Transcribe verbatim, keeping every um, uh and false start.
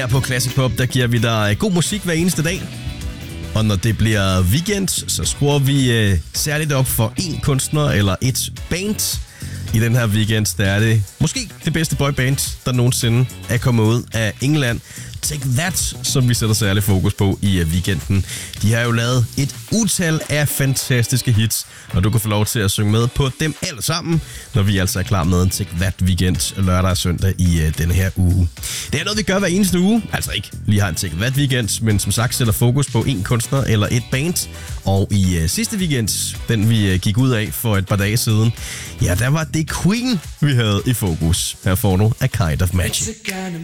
Her på Classic Pop, der giver vi dig god musik hver eneste dag. Og når det bliver weekend, så skruer vi øh, særligt op for en kunstner eller et band. I den her weekend, der er det måske det bedste boyband, der nogensinde er kommet ud af England. Take That, som vi sætter særlig fokus på i weekenden. De har jo lavet et utal af fantastiske hits, og du kan få lov til at synge med på dem alle sammen, når vi altså er klar med en Take That weekend lørdag og søndag i uh, denne her uge. Det er noget, vi gør hver eneste uge. Altså ikke lige har en Take That weekend, men som sagt sætter fokus på en kunstner eller et band. Og i uh, sidste weekend, den vi uh, gik ud af for et par dage siden, ja, der var det Queen, vi havde i fokus. Her får du A Kind of Magic.